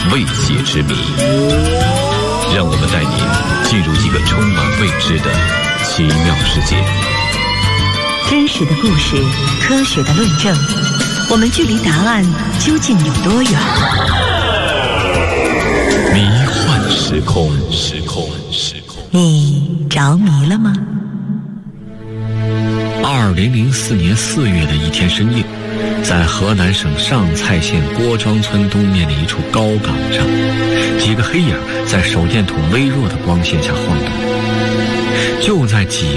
未解之谜。让我们带您进入一个充满未知的奇妙世界。 真实的故事，科学的论证，我们距离答案究竟有多远？ 迷幻时空， 你着迷了吗 ？2004年4月的一天深夜，在河南省上蔡县郭庄村东面的一处高岗上，几个黑影在手电筒微弱的光线下晃动。就在几